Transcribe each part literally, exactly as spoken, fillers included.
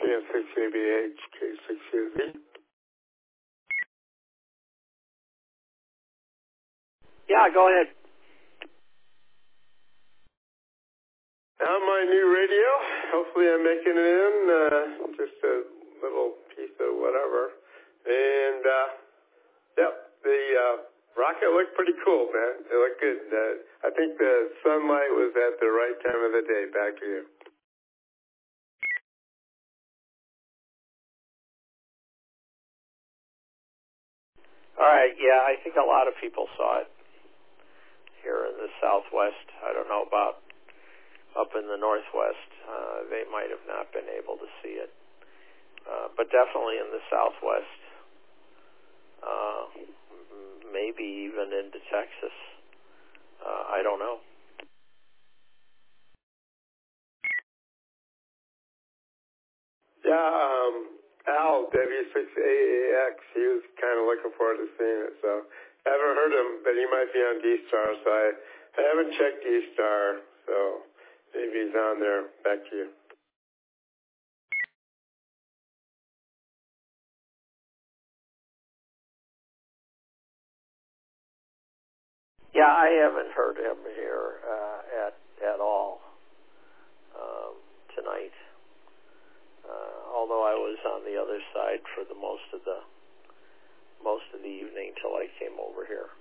California, six A B H, K six U Z. Yeah, go ahead. Now my new radio. Hopefully I'm making it in. Uh, just a little piece of whatever. And, uh, yep, the uh, rocket looked pretty cool, man. It looked good. Uh, I think the sunlight was at the right time of the day. Back to you. All right, yeah, I think a lot of people saw it here in the Southwest. I don't know about up in the Northwest. Uh, they might have not been able to see it. Uh, but definitely in the Southwest, uh, maybe even into Texas. Uh, I don't know. Yeah, um, Al, W six A A X, he was kind of looking forward to seeing it, so I haven't heard him, but he might be on D-Star, so I, I haven't checked D-Star, so maybe he's on there. Back to you. Yeah, I haven't heard him here uh, at at all um, tonight. Uh, although I was on the other side for the most of the most of the evening till I came over here.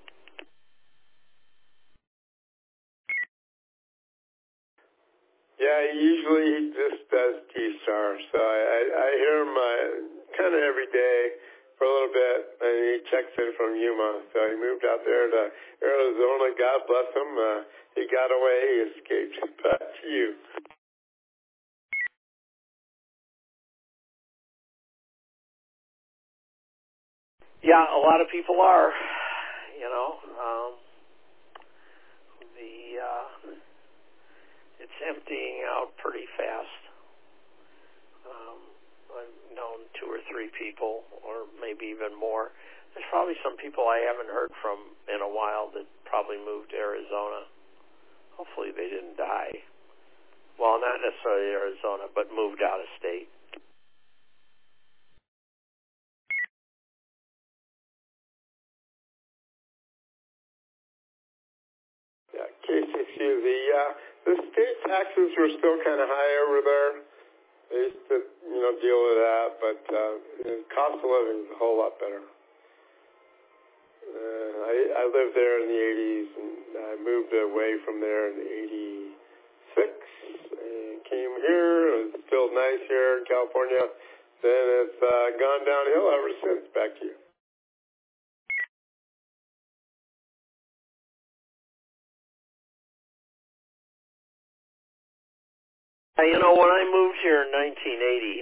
Yeah, usually he just does D-Star, so I, I, I hear him uh, kind of every day for a little bit, and he checks in from Yuma. So he moved out there to Arizona. God bless him. Uh, he got away. He escaped. Back to you. Yeah, a lot of people are. You know, um, the uh, it's emptying out pretty fast. Um, I've known two or three people, or maybe even more. There's probably some people I haven't heard from in a while that probably moved to Arizona. Hopefully they didn't die. Well, not necessarily Arizona, but moved out of state. Yeah, K six U Z. Yeah, the state taxes were still kind of high over there. They used to, you know, deal with that, but uh, the cost of living is a whole lot better. Uh, I, I lived there in the eighties, and I moved away from there in eighty-six, and came here. It was still nice here in California. Then it's uh, gone downhill ever since. Back to you. You know, when I moved here in nineteen eighty,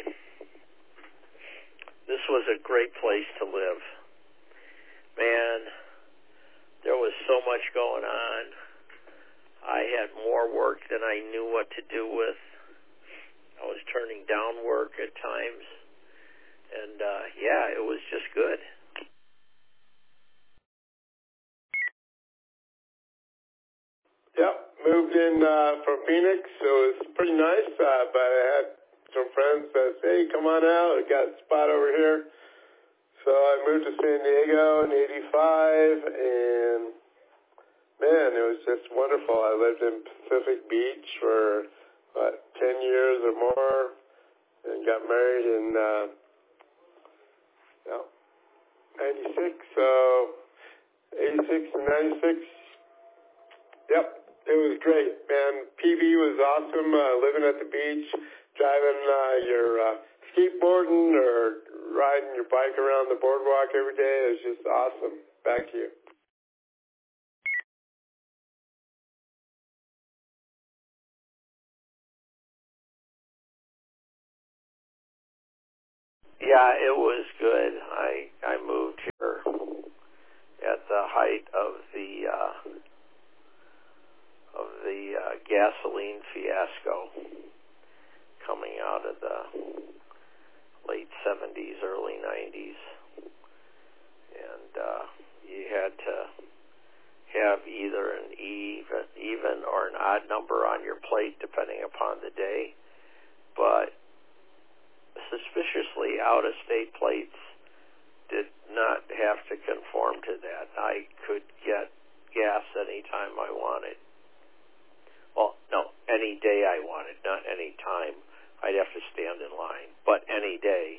this was a great place to live. Man, there was so much going on. I had more work than I knew what to do with. I was turning down work at times. And, uh, yeah, it was just good. Yep, moved in uh, from Phoenix, so it was pretty nice, uh, but I had some friends that said, hey, come on out, I got a spot over here. So I moved to San Diego in eighty-five, and man, it was just wonderful. I lived in Pacific Beach for, what, ten years or more, and got married in uh, yeah, ninety-six, so eighty-six and ninety-six. Yep, it was great, man. P B was awesome, uh, living at the beach, driving uh, your uh, skateboarding or riding your bike around the boardwalk every day. It was just awesome. Back to you. Yeah, it was good. I I moved here at the height of the uh, of the uh, gasoline fiasco coming out of the late seventies, early nineties, and uh, you had to have either an even even or an odd number on your plate depending upon the day. But this is out-of-state plates did not have to conform to that. I could get gas anytime I wanted. Well, no, any day I wanted, not any time. I'd have to stand in line, but any day.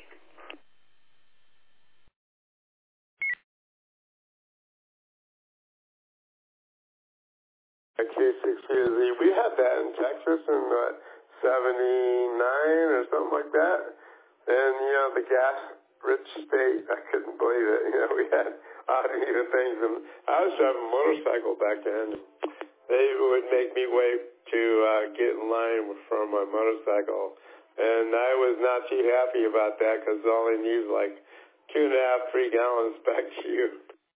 K six Q Z. We had that in Texas in what, seventy-nine or something like that. And, you know, the gas-rich state, I couldn't believe it. You know, we had odd and even things. And I was driving a motorcycle back then. They would make me wait to uh, get in line for my motorcycle. And I was not too happy about that because all they need is like two and a half, three gallons back to you.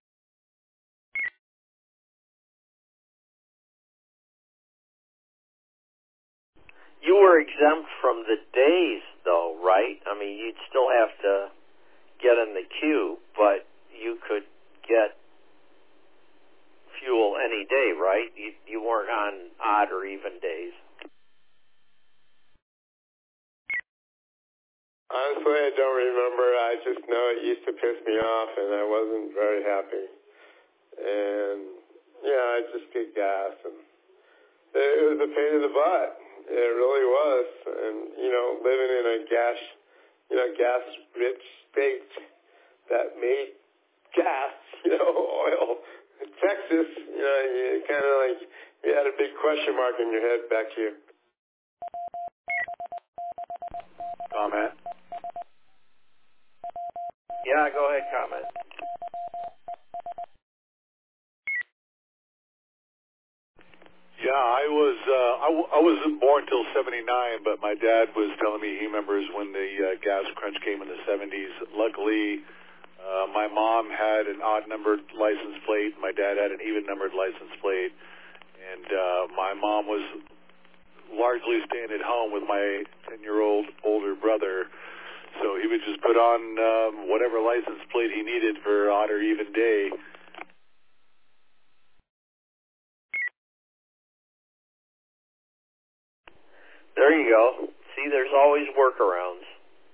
You were exempt from the days, though, right? I mean, you'd still have to get in the queue, but you could get fuel any day, right? You, you weren't on odd or even days. Honestly, I don't remember. I just know it used to piss me off, and I wasn't very happy. And, yeah, I just get gas, and it was a pain in the butt. It really was. And, you know, living in a gas, you know, gas-rich state that made gas, you know, oil. In Texas, you know, you kind of like, you had a big question mark in your head. Back to you. Comment. Yeah, go ahead, comment. Yeah, I was uh, I, w- I wasn't born till seventy-nine, but my dad was telling me he remembers when the uh, gas crunch came in the seventies. Luckily, uh, my mom had an odd-numbered license plate. My dad had an even-numbered license plate. And uh, my mom was largely staying at home with my ten-year-old older brother. So he would just put on um, whatever license plate he needed for odd or even day. There you go. See, there's always workarounds.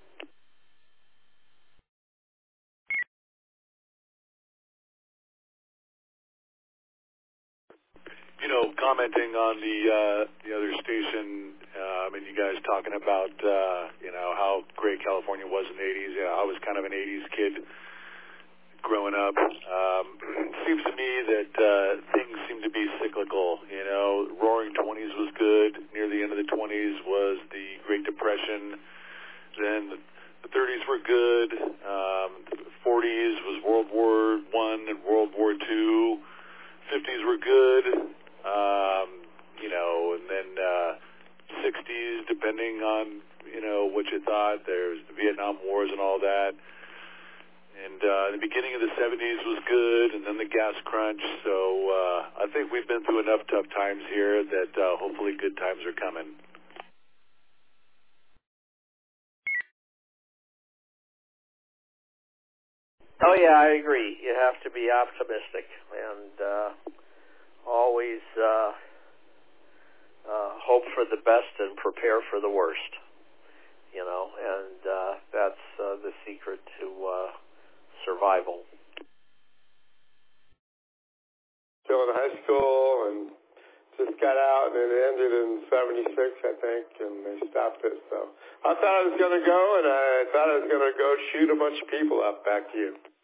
You know, commenting on the uh, the other station, um, and you guys talking about uh, you know how great California was in the eighties. Yeah, I was kind of an eighties kid growing up. Um, it seems to me that uh, things seem to be cyclical. You know, Roaring Twenties was good. Near the end of the twenties was the Great Depression. Then the thirties were good. Um, the forties was World War One and World War Two. Fifties were good. Um, you know, and then uh, sixties, depending on, you know, what you thought. There's the Vietnam Wars and all that. And uh, the beginning of the seventies was good, and then the gas crunch. So uh, I think we've been through enough tough times here that uh, hopefully good times are coming. Oh, yeah, I agree. You have to be optimistic and uh, always uh, uh, hope for the best and prepare for the worst, you know, and uh, that's uh, the secret to uh, survival. Still in high school and just got out, and it ended in seventy-six, I think, and they stopped it. So I thought I was going to go, and I thought I was going to go shoot a bunch of people up. Back to you.